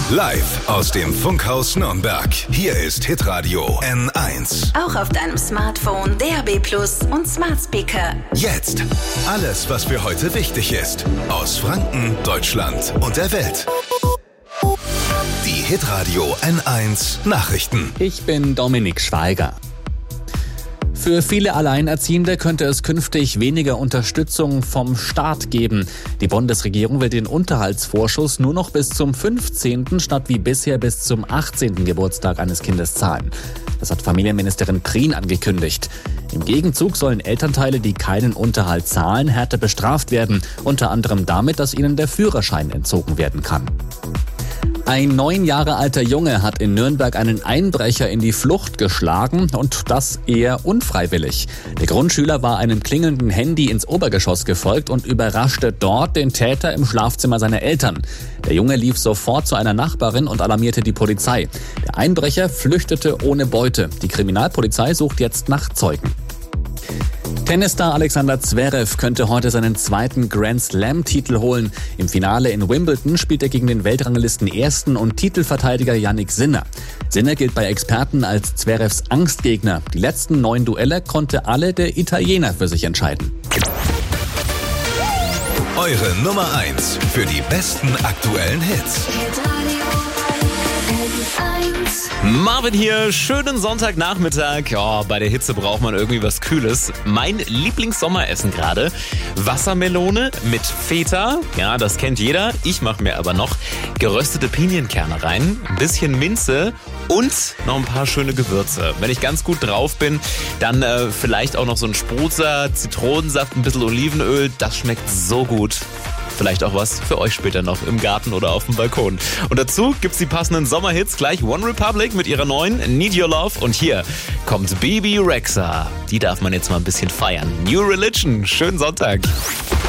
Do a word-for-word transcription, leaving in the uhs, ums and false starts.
Live aus dem Funkhaus Nürnberg. Hier ist Hitradio N eins. Auch auf deinem Smartphone, D A B Plus und Smart Speaker. Jetzt alles, was für heute wichtig ist. Aus Franken, Deutschland und der Welt. Die Hitradio N eins Nachrichten. Ich bin Dominik Schweiger. Für viele Alleinerziehende könnte es künftig weniger Unterstützung vom Staat geben. Die Bundesregierung will den Unterhaltsvorschuss nur noch bis zum fünfzehnten statt wie bisher bis zum achtzehnten Geburtstag eines Kindes zahlen. Das hat Familienministerin Prien angekündigt. Im Gegenzug sollen Elternteile, die keinen Unterhalt zahlen, härter bestraft werden. Unter anderem damit, dass ihnen der Führerschein entzogen werden kann. Ein neun Jahre alter Junge hat in Nürnberg einen Einbrecher in die Flucht geschlagen und das eher unfreiwillig. Der Grundschüler war einem klingelnden Handy ins Obergeschoss gefolgt und überraschte dort den Täter im Schlafzimmer seiner Eltern. Der Junge lief sofort zu einer Nachbarin und alarmierte die Polizei. Der Einbrecher flüchtete ohne Beute. Die Kriminalpolizei sucht jetzt nach Zeugen. Tennisstar Alexander Zverev könnte heute seinen zweiten Grand-Slam-Titel holen. Im Finale in Wimbledon spielt er gegen den Weltranglisten-Ersten und Titelverteidiger Jannik Sinner. Sinner gilt bei Experten als Zverevs Angstgegner. Die letzten neun Duelle konnte alle der Italiener für sich entscheiden. Eure Nummer eins für die besten aktuellen Hits. Marvin hier, schönen Sonntagnachmittag. Oh, bei der Hitze braucht man irgendwie was Kühles. Mein Lieblingssommeressen gerade, Wassermelone mit Feta. Ja, das kennt jeder. Ich mache mir aber noch geröstete Pinienkerne rein, ein bisschen Minze und noch ein paar schöne Gewürze. Wenn ich ganz gut drauf bin, dann äh, vielleicht auch noch so ein Sprutzer, Zitronensaft, ein bisschen Olivenöl. Das schmeckt so gut. Vielleicht auch was für euch später noch im Garten oder auf dem Balkon. Und dazu gibt's die passenden Sommerhits. Gleich One Republic mit ihrer neuen Need Your Love. Und hier kommt Bebe Rexha. Die darf man jetzt mal ein bisschen feiern. New Religion. Schönen Sonntag.